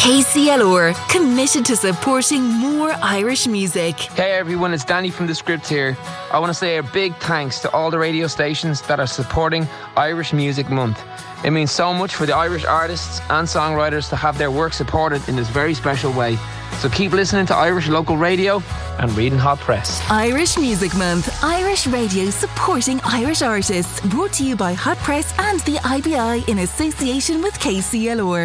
KCLR, committed to supporting more Irish music. Hey everyone, it's Danny from The Script here. I want to say a big thanks to all the radio stations that are supporting Irish Music Month. It means so much for the Irish artists and songwriters to have their work supported in this very special way. So keep listening to Irish local radio and reading Hot Press. Irish Music Month, Irish radio supporting Irish artists. Brought to you by Hot Press and the IBI in association with KCLR.